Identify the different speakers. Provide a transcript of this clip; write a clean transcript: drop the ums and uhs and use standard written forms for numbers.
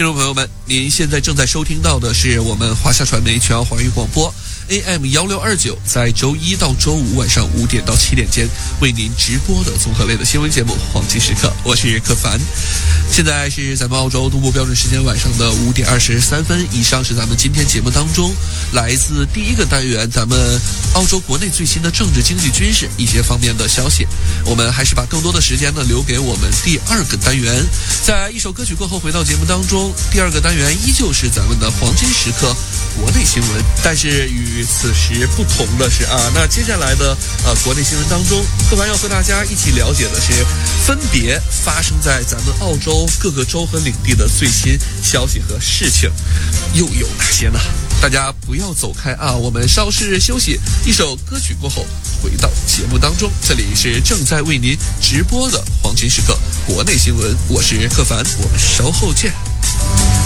Speaker 1: 听众朋友们，您现在正在收听到的是我们华夏传媒全华语广播 AM1629，在周一到周五晚上5点到7点间为您直播的综合类的新闻节目《黄金时刻》，我是柯凡。现在是咱们澳洲东部标准时间晚上的5点23分，以上是咱们今天节目当中来自第一个单元咱们澳洲国内最新的政治、经济、军事一些方面的消息。我们还是把更多的时间呢留给我们第二个单元。在一首歌曲过后回到节目当中，第二个单元依旧是咱们的黄金时刻国内新闻，但是与此时不同的是那接下来的国内新闻当中，柯凡要和大家一起了解的是分别发生在咱们澳洲各个州和领地的最新消息和事情又有哪些呢？大家不要走开我们稍事休息，一首歌曲过后回到节目当中。这里是正在为您直播的黄金时刻国内新闻，我是柯凡，我们稍后见。